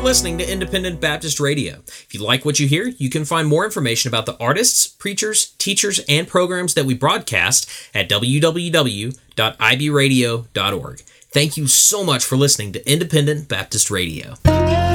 listening to Independent Baptist Radio. If you like what you hear, you can find more information about the artists, preachers, teachers, and programs that we broadcast at www.ibradio.org. Thank you so much for listening to Independent Baptist Radio.